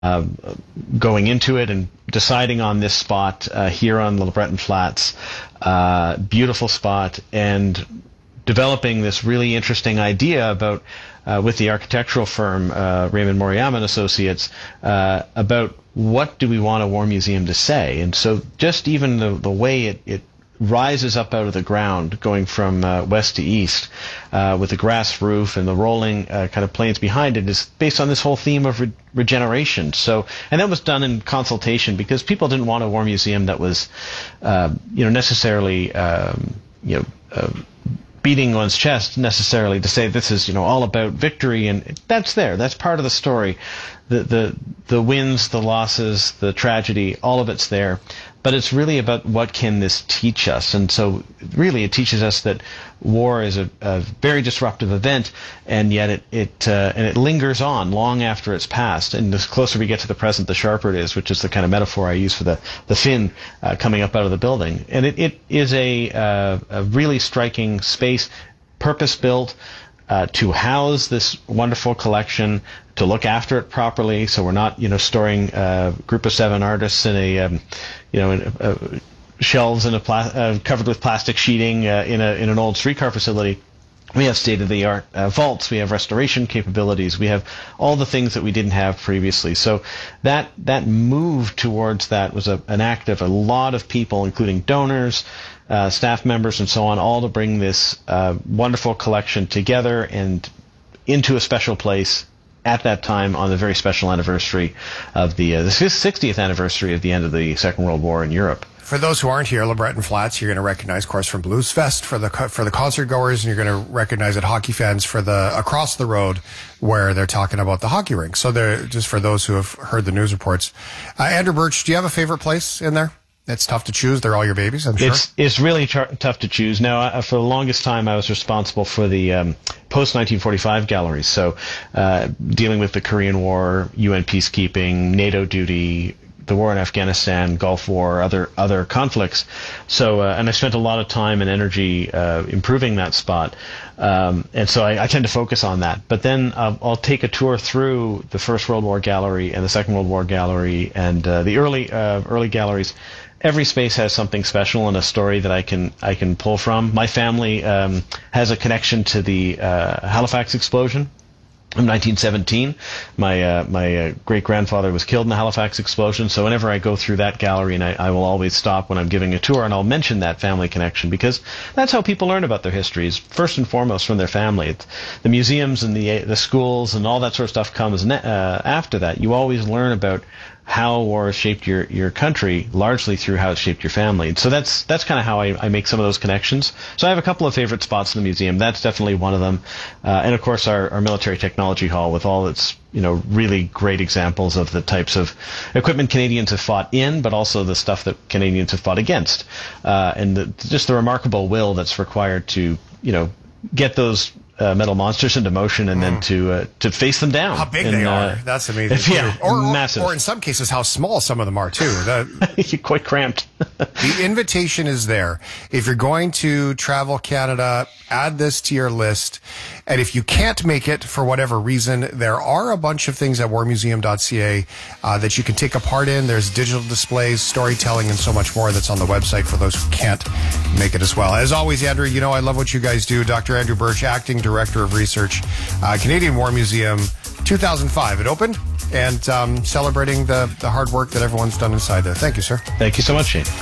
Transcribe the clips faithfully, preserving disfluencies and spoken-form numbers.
uh, going into it and deciding on this spot uh, here on the LeBreton Flats. Uh, beautiful spot, and developing this really interesting idea about, uh, with the architectural firm uh, Raymond Moriyama and Associates, uh, about what do we want a war museum to say. And so just even the, the way it, it rises up out of the ground, going from uh, west to east, uh, with the grass roof and the rolling uh, kind of plains behind it, is based on this whole theme of re- regeneration. So, and that was done in consultation, because people didn't want a war museum that was, uh, you know, necessarily, um, you know, uh, beating one's chest necessarily to say this is, you know, all about victory, and that's there. That's part of the story. The the the wins, the losses, the tragedy, all of it's there. But it's really about what can this teach us. And so really it teaches us that war is a, a very disruptive event, and yet it, it uh, and it lingers on long after it's past. And the closer we get to the present, the sharper it is, which is the kind of metaphor I use for the, the fin uh, coming up out of the building. And it, it is a, uh, a really striking space, purpose-built, Uh, to house this wonderful collection, to look after it properly, so we're not, you know, storing a uh, group of seven artists in a, um, you know, in a, uh, shelves in a pla- uh, covered with plastic sheeting uh, in a in an old streetcar facility. We have state-of-the-art uh, vaults. We have restoration capabilities. We have all the things that we didn't have previously. So that that move towards that was a, an act of a lot of people, including donors, uh, staff members, and so on, all to bring this uh, wonderful collection together and into a special place at that time on the very special anniversary of the, uh, the sixtieth anniversary of the end of the Second World War in Europe. For those who aren't here, LeBreton Flats, you're going to recognize, of course, from Blues Fest for the for the concert goers, and you're going to recognize it hockey fans for the across the road where they're talking about the hockey rink. So they're just for those who have heard the news reports. Uh, Andrew Birch, do you have a favorite place in there? It's tough to choose. They're all your babies, I'm sure. It's it's really ch- tough to choose. Now, uh, for the longest time, I was responsible for the um, post nineteen forty-five galleries. So uh, dealing with the Korean War, U N peacekeeping, NATO duty, the war in Afghanistan, Gulf War, other other conflicts. So, uh, and I spent a lot of time and energy uh, improving that spot. Um, and so I, I tend to focus on that. But then uh, I'll take a tour through the First World War gallery and the Second World War gallery and uh, the early uh, early galleries. Every space has something special and a story that I can I can pull from. My family um, has a connection to the uh, Halifax explosion of nineteen seventeen. My uh, my uh, great grandfather was killed in the Halifax explosion. So whenever I go through that gallery, and I, I will always stop when I'm giving a tour, and I'll mention that family connection, because that's how people learn about their histories, first and foremost from their family. It's, the museums and the the schools and all that sort of stuff comes ne- uh, after that. You always learn about how war has shaped your, your country, largely through how it shaped your family. And so that's that's kind of how I, I make some of those connections. So I have a couple of favorite spots in the museum. That's definitely one of them. Uh, and of course our, our military technology hall, with all its, you know, really great examples of the types of equipment Canadians have fought in, but also the stuff that Canadians have fought against. Uh, and the, just the remarkable will that's required to, you know, get those Uh, metal monsters into motion, and mm. then to uh, to face them down. How big and, they are. Uh, That's amazing. Yeah, or, or, massive. Or in some cases, how small some of them are, too. That, quite cramped. The invitation is there. If you're going to travel Canada, add this to your list. And if you can't make it for whatever reason, there are a bunch of things at war museum dot c a uh, that you can take a part in. There's digital displays, storytelling, and so much more that's on the website for those who can't make it as well. As always, Andrew, you know I love what you guys do. Doctor Andrew Birch, Acting Director of Research, uh, Canadian War Museum, two thousand five. It opened, and um, celebrating the, the hard work that everyone's done inside there. Thank you, sir. Thank you so much, Shane.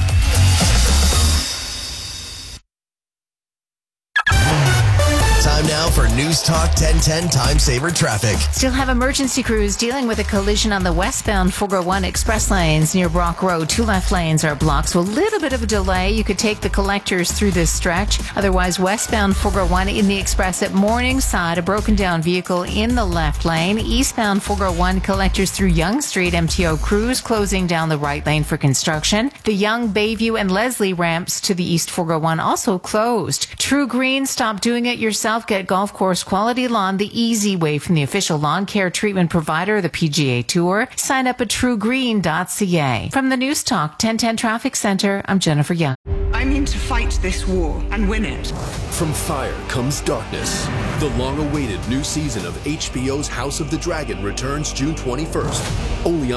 Time now for News Talk ten ten Time Saver Traffic. Still have emergency crews dealing with a collision on the westbound four oh one express lanes near Brock Road. Two left lanes are blocked, so a little bit of a delay. You could take the collectors through this stretch. Otherwise, westbound four oh one in the express at Morningside, a broken down vehicle in the left lane. Eastbound four oh one collectors through Yonge Street, M T O crews closing down the right lane for construction. The Yonge, Bayview, and Leslie ramps to the east four oh one also closed. True Green, stop doing it yourself. Get golf course quality lawn the easy way from the official lawn care treatment provider, the P G A Tour. Sign up at true green dot c a. From the News Talk ten ten Traffic Center, I'm Jennifer Young. I'm going in to fight this war and win it. From fire comes darkness. The long-awaited new season of H B O's House of the Dragon returns June twenty-first, only on